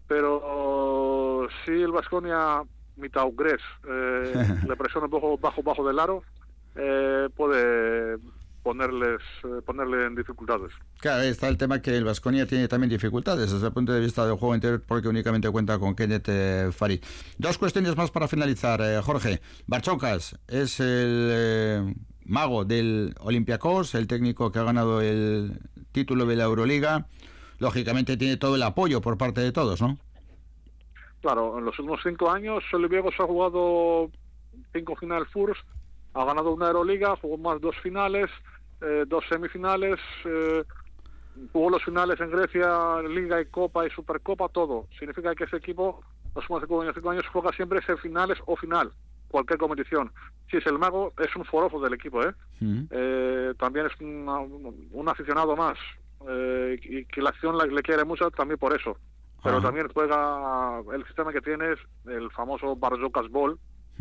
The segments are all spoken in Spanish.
pero si el Baskonia mitad Ugres le presiona un poco bajo del aro, puede ponerle en dificultades. Claro, está el tema que el Baskonia tiene también dificultades desde el punto de vista del juego interior porque únicamente cuenta con Kenneth Farid. Dos cuestiones más para finalizar, Jorge. Barchokas es el mago del Olympiacos, el técnico que ha ganado el título de la Euroliga. Lógicamente tiene todo el apoyo por parte de todos, ¿no? Claro, en los últimos 5 años Olympiacos ha jugado 5 Final Fours, ha ganado una Euroliga, jugó más 2 finales, 2 semifinales, jugó los finales en Grecia, Liga y Copa y Supercopa, todo. Significa que ese equipo, los últimos 5 años, juega siempre semifinales o final, cualquier competición. Si es el mago, es un forofo del equipo, también es un aficionado más, y que la acción le quiere mucho también por eso. Pero también juega, el sistema que tiene es el famoso Barjokas Ball,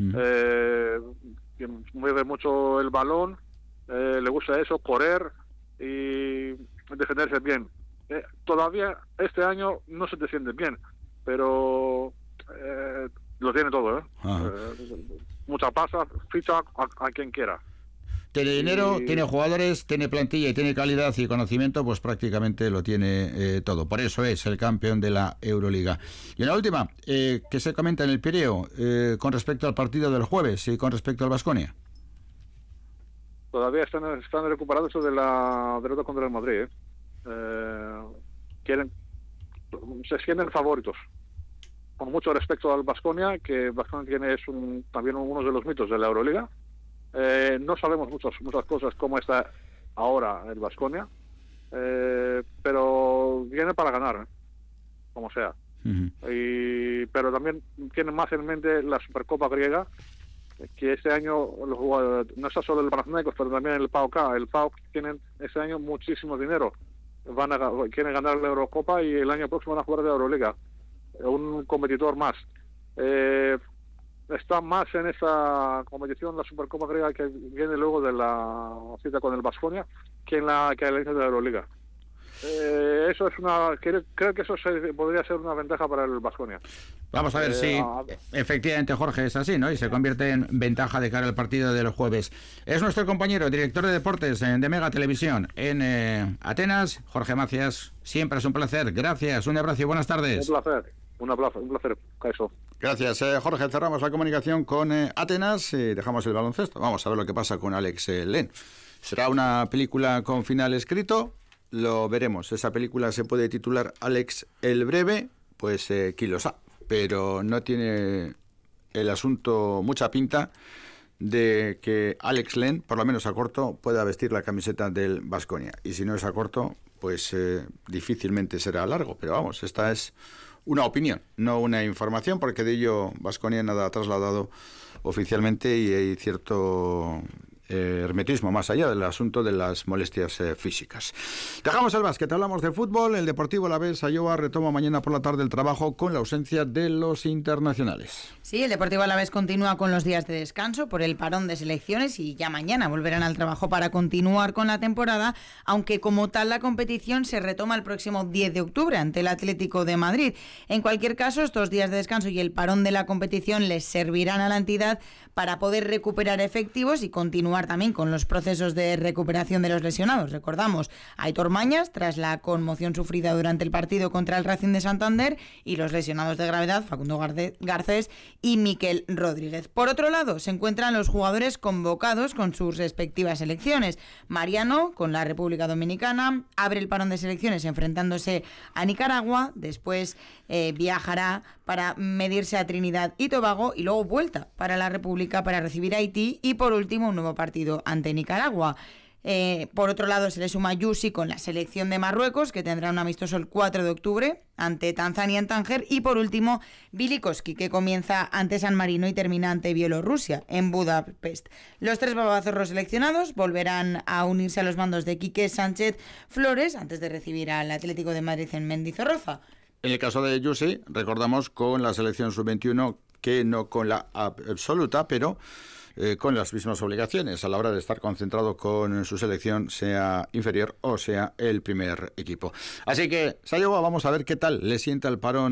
que mueve mucho el balón, le gusta eso, correr y defenderse bien. Todavía este año no se defiende bien, pero lo tiene todo, mucha pasa, ficha a quien quiera. Tiene dinero, tiene jugadores, tiene plantilla y tiene calidad y conocimiento, pues prácticamente lo tiene todo. Por eso es el campeón de la Euroliga. Y en la última, ¿qué se comenta en el Pireo con respecto al partido del jueves y con respecto al Baskonia? Todavía están recuperados de la derrota contra el Madrid. Se sienten favoritos. Con mucho respecto al Baskonia, que Baskonia es también uno de los mitos de la Euroliga. No sabemos muchas cosas cómo está ahora el Baskonia, pero viene para ganar, como sea. Pero también tiene más en mente la Supercopa griega, que este año no está solo el Panathinaikos, pero también el PAOK. El PAOK tienen este año muchísimo dinero. Quieren ganar la Eurocopa y el año próximo van a jugar de Euroliga. Un competidor más. Está más en esa competición la Supercopa griega que viene luego de la cita con el Baskonia que en la inicio de la Euroliga. Eso es creo que eso podría ser una ventaja para el Baskonia. Vamos a ver si efectivamente, Jorge, es así, ¿no? Y se convierte en ventaja de cara al partido del jueves. Es nuestro compañero, director de deportes de Mega Televisión en Atenas, Jorge Macías. Siempre es un placer. Gracias, un abrazo y buenas tardes. Un placer, Caixo. Gracias, Jorge. Cerramos la comunicación con Atenas y dejamos el baloncesto. Vamos a ver lo que pasa con Alex Len. ¿Será una película con final escrito? Lo veremos. Esa película se puede titular Alex el Breve, pues quién lo sabe. Pero no tiene el asunto mucha pinta de que Alex Len, por lo menos a corto, pueda vestir la camiseta del Baskonia. Y si no es a corto, pues difícilmente será a largo. Pero vamos, esta es una opinión, no una información, porque de ello Baskonia nada ha trasladado oficialmente y hay cierto hermetismo más allá del asunto de las molestias físicas. Dejamos el básquet, hablamos de fútbol. El Deportivo Alavés Sayoa retoma mañana por la tarde el trabajo con la ausencia de los internacionales. Sí, el Deportivo Alavés continúa con los días de descanso por el parón de selecciones y ya mañana volverán al trabajo para continuar con la temporada, aunque como tal la competición se retoma el próximo 10 de octubre ante el Atlético de Madrid. En cualquier caso, estos días de descanso y el parón de la competición les servirán a la entidad para poder recuperar efectivos y continuar también con los procesos de recuperación de los lesionados. Recordamos, Aitor Mañas, tras la conmoción sufrida durante el partido contra el Racing de Santander, y los lesionados de gravedad, Facundo Garcés y Miquel Rodríguez. Por otro lado, se encuentran los jugadores convocados con sus respectivas selecciones. Mariano, con la República Dominicana, abre el parón de selecciones enfrentándose a Nicaragua, después viajará para medirse a Trinidad y Tobago y luego vuelta para la República para recibir a Haití y por último un nuevo partido ante Nicaragua. Por otro lado, se le suma Yusi con la selección de Marruecos, que tendrá un amistoso el 4 de octubre ante Tanzania en Tánger. Y por último, Vilikoski, que comienza ante San Marino y termina ante Bielorrusia en Budapest. Los tres babazorros seleccionados volverán a unirse a los mandos de Quique Sánchez Flores antes de recibir al Atlético de Madrid en Mendizorroza. En el caso de Yusi, recordamos con la selección sub-21, que no con la absoluta, pero con las mismas obligaciones a la hora de estar concentrado con su selección, sea inferior o sea el primer equipo. Así que, Sayoa, vamos a ver qué tal le sienta el parón